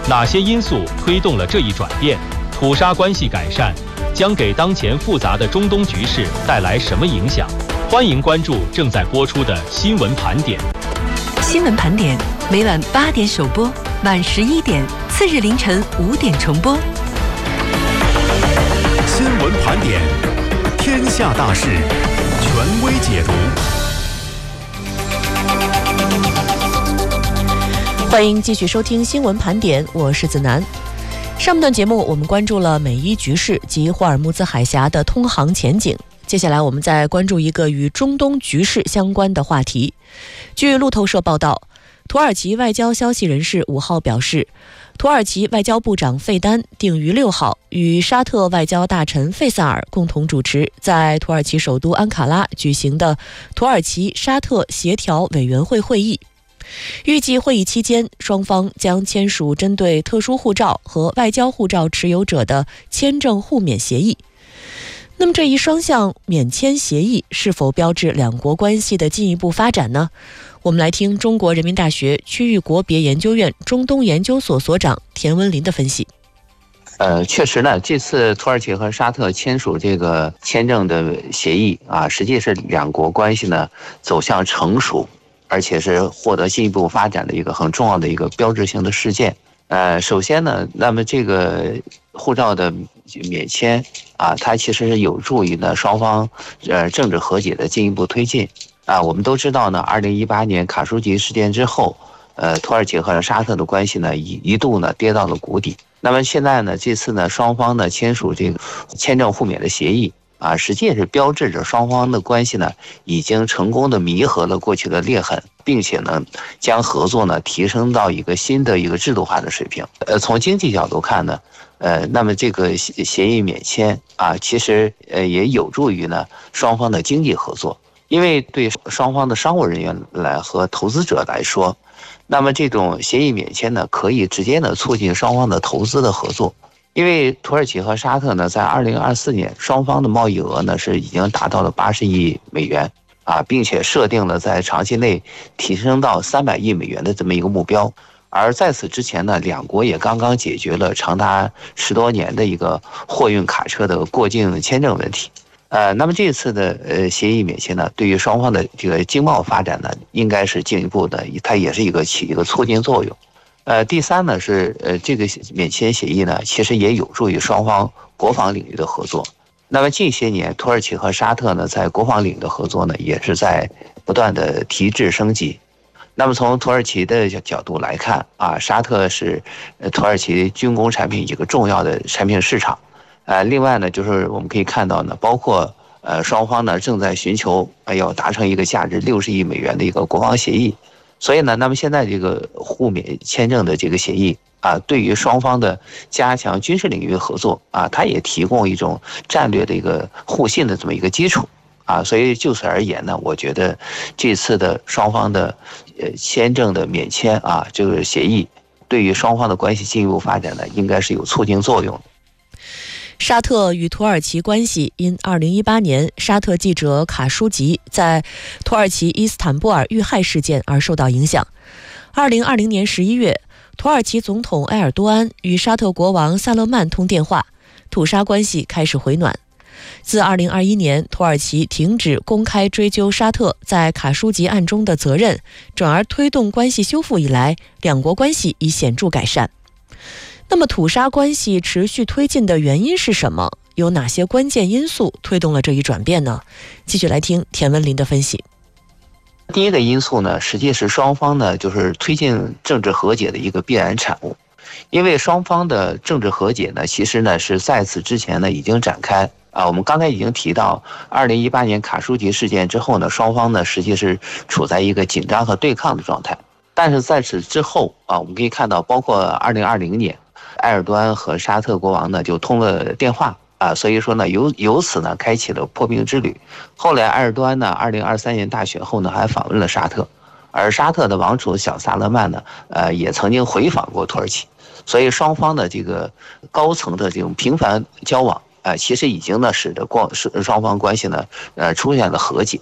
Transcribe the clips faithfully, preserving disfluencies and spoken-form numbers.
哪些因素推动了这一转变？土沙关系改善将给当前复杂的中东局势带来什么影响？欢迎关注正在播出的新闻盘点。 新闻盘点每晚八点首播，晚十一点，次日凌晨五点重播。 新闻盘点，天下大事，权威解读。 欢迎继续收听新闻盘点，我是子楠。上半段节目我们关注了美伊局势及霍尔木兹海峡的通航前景，接下来我们再关注一个与中东局势相关的话题。据路透社报道，土耳其外交消息人士五号表示，土耳其外交部长费丹定于六号与沙特外交大臣费萨尔共同主持在土耳其首都安卡拉举行的土耳其沙特协调委员会会议。预计会议期间，双方将签署针对特殊护照和外交护照持有者的签证互免协议。那么这一双向免签协议是否标志两国关系的进一步发展呢？我们来听中国人民大学区域国别研究院中东研究所所长田文林的分析。 呃，确实呢，这次土耳其和沙特签署这个签证的协议啊，实际是两国关系呢走向成熟，而且是获得进一步发展的一个很重要的一个标志性的事件。呃，首先呢，那么这个护照的免签啊，它其实是有助于呢双方呃政治和解的进一步推进啊。我们都知道呢，二零一八年卡舒吉事件之后，呃，土耳其和沙特的关系呢一一度呢跌到了谷底。那么现在呢，这次呢双方呢签署这个签证互免的协议啊，实际是标志着双方的关系呢已经成功的弥合了过去的裂痕，并且呢将合作呢提升到一个新的一个制度化的水平。呃，从经济角度看呢，呃，那么这个协议免签啊，其实呃也有助于呢双方的经济合作，因为对双方的商务人员来和投资者来说，那么这种协议免签呢可以直接呢促进双方的投资的合作。因为土耳其和沙特呢，在二零二四年双方的贸易额呢是已经达到了八十亿美元啊，并且设定了在长期内提升到三百亿美元的这么一个目标。而在此之前呢，两国也刚刚解决了长达十多年的一个货运卡车的过境签证问题。呃，那么这次的呃协议免签呢，对于双方的这个经贸发展呢，应该是进一步的，它也是一个起一个促进作用。呃，第三呢是呃这个免签协议呢，其实也有助于双方国防领域的合作。那么近些年，土耳其和沙特呢在国防领域的合作呢，也是在不断的提质升级。那么从土耳其的角度来看啊，沙特是呃土耳其军工产品一个重要的产品市场。呃，另外呢，就是我们可以看到呢，包括呃双方呢正在寻求要达成一个价值六十亿美元的一个国防协议。所以呢，那么现在这个互免签证的这个协议啊，对于双方的加强军事领域合作啊，它也提供一种战略的一个互信的这么一个基础啊。所以就此而言呢，我觉得这次的双方的呃签证的免签啊，这个协议对于双方的关系进一步发展呢，应该是有促进作用的。 沙特与土耳其关系因二零一八年沙特记者卡舒吉在土耳其伊斯坦布尔遇害事件而受到影响。二零二零年十一月，土耳其总统埃尔多安与沙特国王萨勒曼通电话，土沙关系开始回暖。自二零二一年土耳其停止公开追究沙特在卡舒吉案中的责任，转而推动关系修复以来，两国关系已显著改善。那么土沙关系持续推进的原因是什么？有哪些关键因素推动了这一转变呢？继续来听田文林的分析。 第一个因素呢，实际是双方呢就是推进政治和解的一个必然产物。因为双方的政治和解呢，其实呢是在此之前呢已经展开啊。我们刚才已经提到，二零一八年卡舒吉事件之后呢，双方呢实际是处在一个紧张和对抗的状态。但是在此之后啊，我们可以看到，包括二零二零年。埃尔多安和沙特国王呢就通了电话啊，所以说呢由由此呢开启了破冰之旅。后来埃尔多安呢二零二三年大选后呢还访问了沙特，而沙特的王储小萨勒曼呢呃也曾经回访过土耳其，所以双方的这个高层的这种频繁交往啊、呃，其实已经呢使得光使双方关系呢呃出现了和解。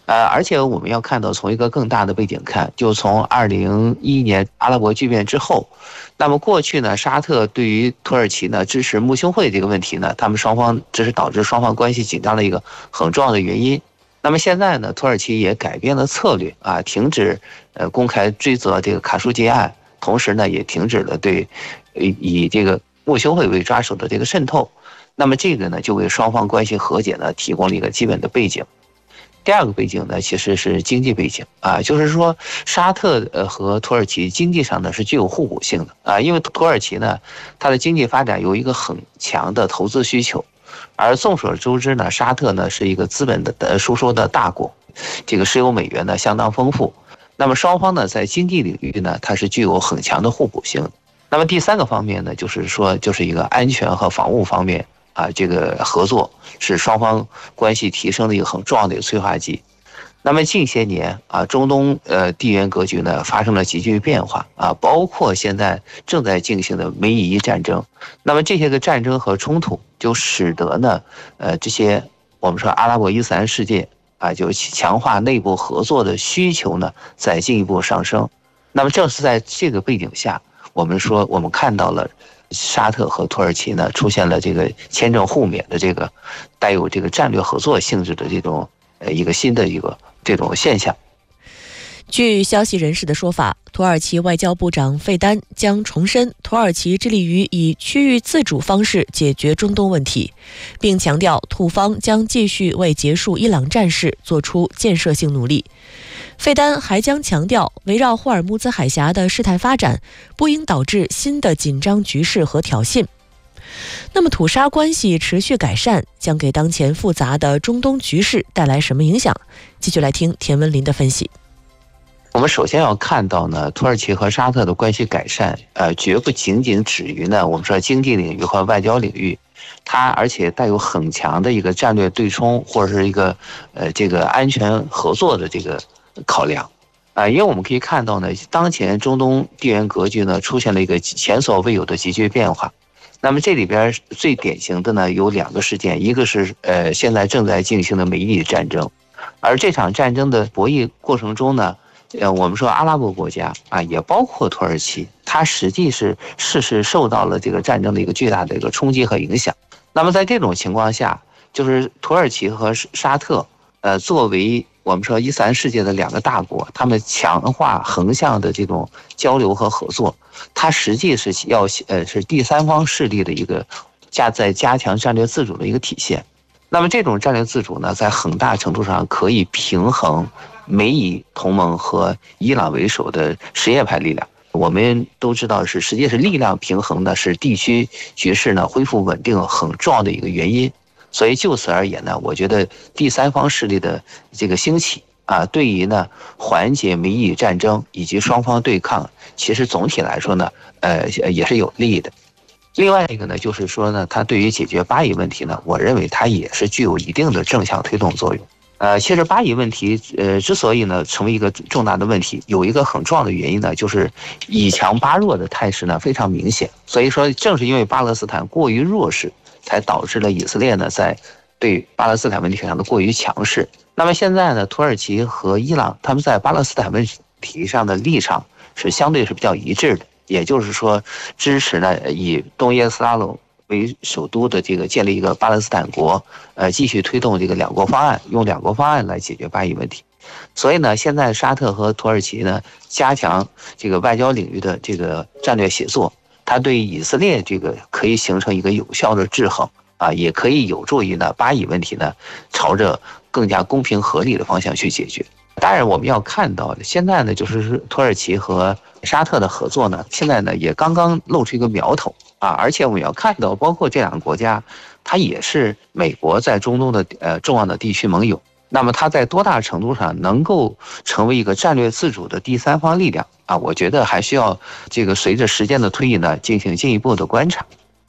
呃，而且我们要看到从一个更大的背景看，就从二零一一年阿拉伯巨变之后，那么过去呢，沙特对于土耳其呢支持穆兄会这个问题呢，他们双方这是导致双方关系紧张的一个很重要的原因。那么现在呢，土耳其也改变了策略啊，停止呃公开追责这个卡舒吉案，同时呢也停止了对以这个穆兄会为抓手的这个渗透。那么这个呢，就为双方关系和解呢提供了一个基本的背景。第二个背景呢，其实是经济背景啊，就是说沙特呃和土耳其经济上呢是具有互补性的啊，因为土耳其呢它的经济发展有一个很强的投资需求，而众所周知呢，沙特呢是一个资本的呃输出的大国，这个石油美元呢相当丰富，那么双方呢在经济领域呢它是具有很强的互补性的。那么第三个方面呢，就是说就是一个安全和防务方面。啊，这个合作是双方关系提升的一个很重要的一个催化剂。那么近些年啊，中东呃地缘格局呢发生了急剧变化啊，包括现在正在进行的美以伊战争。那么这些个战争和冲突就使得呢，呃这些我们说阿拉伯伊斯兰世界啊，就强化内部合作的需求呢在进一步上升。那么正是在这个背景下，我们说我们看到了。沙特和土耳其呢出现了这个签证互免的这个带有这个战略合作性质的这种呃一个新的一个这种现象。 据消息人士的说法，土耳其外交部长费丹将重申土耳其致力于以区域自主方式解决中东问题，并强调土方将继续为结束伊朗战事做出建设性努力。费丹还将强调，围绕霍尔木兹海峡的事态发展不应导致新的紧张局势和挑衅。那么土沙关系持续改善将给当前复杂的中东局势带来什么影响？继续来听田文林的分析。 我们首先要看到呢，土耳其和沙特的关系改善，呃，绝不仅仅止于呢我们说经济领域和外交领域，它而且带有很强的一个战略对冲或者是一个呃这个安全合作的这个考量，啊、呃，因为我们可以看到呢，当前中东地缘格局呢出现了一个前所未有的急剧变化。那么这里边最典型的呢有两个事件，一个是呃现在正在进行的美以战争，而这场战争的博弈过程中呢。呃，我们说阿拉伯国家啊，也包括土耳其，它实际是是是受到了这个战争的一个巨大的一个冲击和影响。那么在这种情况下，就是土耳其和沙特，呃，作为我们说伊斯兰世界的两个大国，他们强化横向的这种交流和合作，它实际是要呃是第三方势力的一个加在加强战略自主的一个体现。那么这种战略自主呢，在很大程度上可以平衡美以同盟和伊朗为首的什叶派力量。我们都知道是实际是力量平衡呢，是地区局势呢恢复稳定很重要的一个原因。所以就此而言呢，我觉得第三方势力的这个兴起啊，对于呢缓解美以战争以及双方对抗，其实总体来说呢，呃也是有利的。另外一个呢，就是说呢，它对于解决巴以问题呢，我认为它也是具有一定的正向推动作用。呃，其实巴以问题，呃，之所以呢成为一个重大的问题，有一个很重要的原因呢，就是以强巴弱的态势呢非常明显。所以说，正是因为巴勒斯坦过于弱势，才导致了以色列呢在对巴勒斯坦问题上的过于强势。那么现在呢，土耳其和伊朗他们在巴勒斯坦问题上的立场是相对是比较一致的。也就是说，支持呢以东耶斯拉鲁为首都的这个建立一个巴勒斯坦国，呃，继续推动这个两国方案，用两国方案来解决巴以问题。所以呢，现在沙特和土耳其呢加强这个外交领域的这个战略协作，它对以色列这个可以形成一个有效的制衡啊，也可以有助于呢巴以问题呢朝着更加公平合理的方向去解决。当然，我们要看到现在呢，就是土耳其和沙特的合作呢，现在呢也刚刚露出一个苗头啊，而且我们要看到，包括这两个国家，它也是美国在中东的呃重要的地区盟友。那么它在多大程度上能够成为一个战略自主的第三方力量啊？我觉得还需要这个随着时间的推移呢，进行进一步的观察。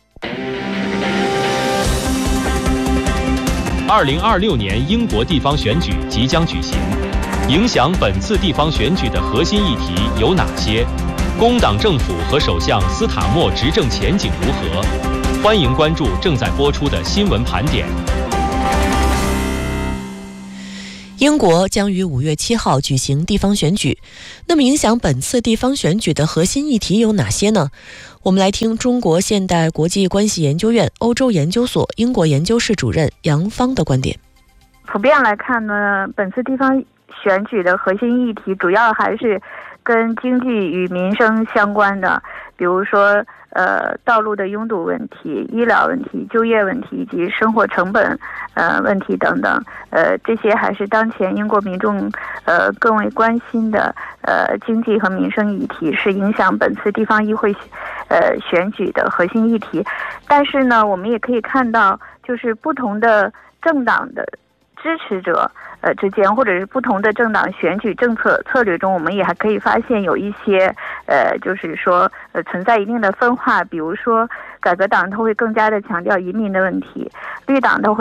二零二六年英国地方选举即将举行。影响本次地方选举的核心议题有哪些？工党政府和首相斯塔默执政前景如何？欢迎关注正在播出的新闻盘点。 英国将于五月七号举行地方选举，那么影响本次地方选举的核心议题有哪些呢？我们来听中国现代国际关系研究院欧洲研究所英国研究室主任杨芳的观点。 普遍来看呢，本次地方选举的核心议题主要还是跟经济与民生相关的，比如说呃，道路的拥堵问题、医疗问题、就业问题以及生活成本呃问题等等，呃，这些还是当前英国民众呃更为关心的呃经济和民生议题，是影响本次地方议会呃选举的核心议题。但是呢，我们也可以看到，就是不同的政党的支持者呃之间，或者是不同的政党选举政策策略中，我们也还可以发现有一些呃，就是说呃存在一定的分化。比如说，改革党它会更加的强调移民的问题，绿党它会